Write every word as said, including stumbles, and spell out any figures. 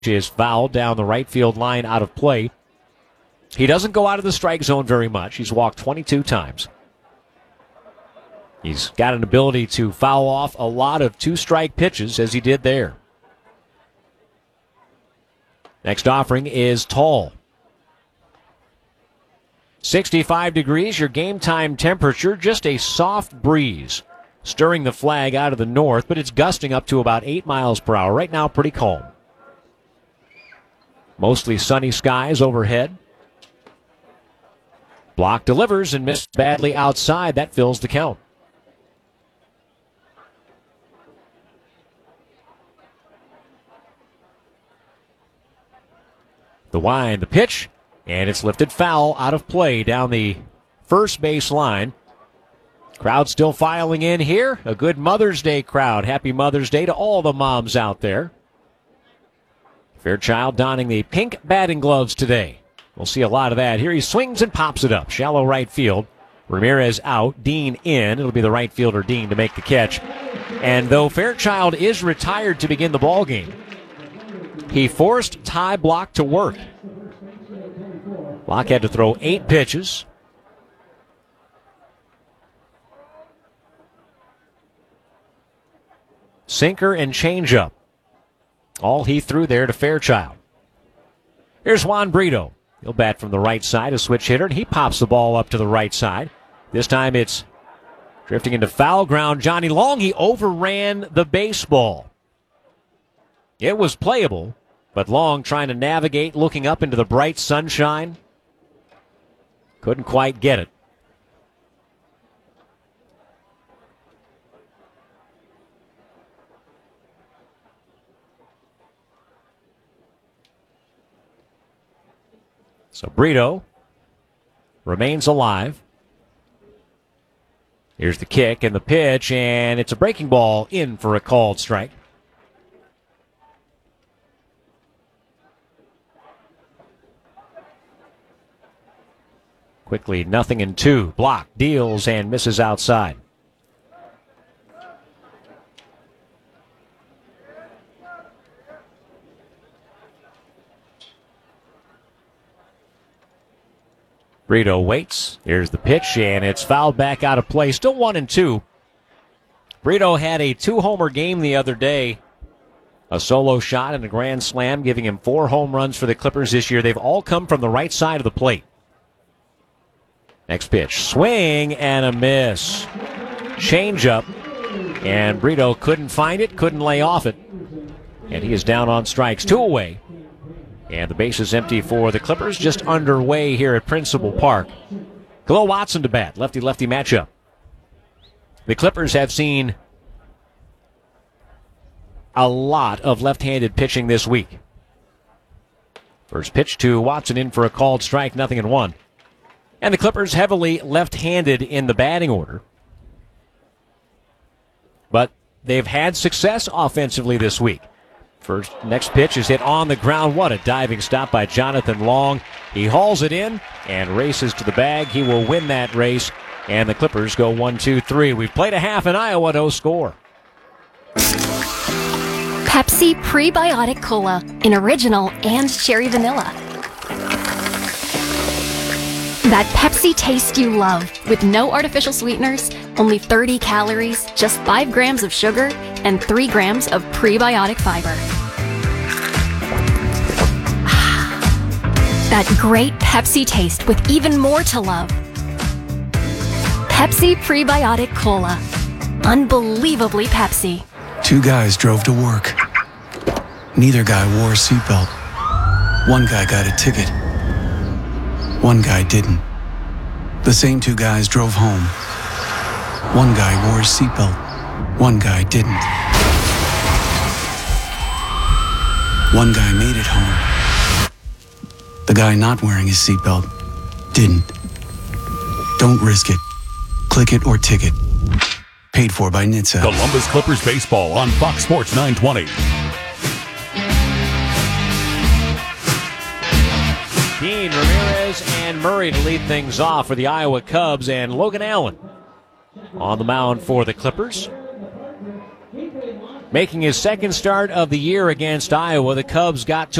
is fouled down the right field line, out of play. He doesn't go out of the strike zone very much. He's walked twenty-two times. He's got an ability to foul off a lot of two-strike pitches, as he did there. Next offering is Tall. sixty-five degrees, your game time temperature, just a soft breeze stirring the flag out of the north, but it's gusting up to about eight miles per hour. Right now, pretty calm. Mostly sunny skies overhead. Block delivers and missed badly outside. That fills the count. The wind, the pitch, and it's lifted foul, out of play down the first base line. Crowd still filing in here. A good Mother's Day crowd. Happy Mother's Day to all the moms out there. Fairchild donning the pink batting gloves today. We'll see a lot of that. Here he swings and pops it up. Shallow right field. Ramirez out. Dean in. It'll be the right fielder, Dean, to make the catch. And though Fairchild is retired to begin the ball game, he forced Ty Block to work. Block had to throw eight pitches. Sinker and changeup. All he threw there to Fairchild. Here's Juan Brito. He'll bat from the right side, a switch hitter, and he pops the ball up to the right side. This time it's drifting into foul ground. Johnny Long, he overran the baseball. It was playable, but Long trying to navigate, looking up into the bright sunshine. Couldn't quite get it. So Brito remains alive. Here's the kick and the pitch, and it's a breaking ball in for a called strike. Quickly, nothing in two. Block, deals, and misses outside. Brito waits. Here's the pitch, and it's fouled back out of play. Still one and two. Brito had a two-homer game the other day. A solo shot and a grand slam, giving him four home runs for the Clippers this year. They've all come from the right side of the plate. Next pitch, swing and a miss. Changeup, and Brito couldn't find it, couldn't lay off it. And he is down on strikes, two away. And the base is empty for the Clippers, just underway here at Principal Park. Khalil Watson to bat, lefty-lefty matchup. The Clippers have seen a lot of left-handed pitching this week. First pitch to Watson, in for a called strike, nothing in one. And the Clippers heavily left-handed in the batting order. But they've had success offensively this week. First, next pitch is hit on the ground. What a diving stop by Jonathan Long. He hauls it in and races to the bag. He will win that race. And the Clippers go one, two, three. We've played a half in Iowa, no score. Pepsi Prebiotic Cola in original and cherry vanilla. That Pepsi taste you love, with no artificial sweeteners, only thirty calories, just five grams of sugar, and three grams of prebiotic fiber. That great Pepsi taste with even more to love. Pepsi Prebiotic Cola. Unbelievably Pepsi. Two guys drove to work. Neither guy wore a seatbelt. One guy got a ticket. One guy didn't. The same two guys drove home. One guy wore his seatbelt. One guy didn't. One guy made it home. The guy not wearing his seatbelt didn't. Don't risk it. Click it or ticket. Paid for by N H T S A. Columbus Clippers baseball on Fox Sports nine twenty. Dean, Ramirez, and Murray to lead things off for the Iowa Cubs, and Logan Allen on the mound for the Clippers. Making his second start of the year against Iowa, the Cubs got to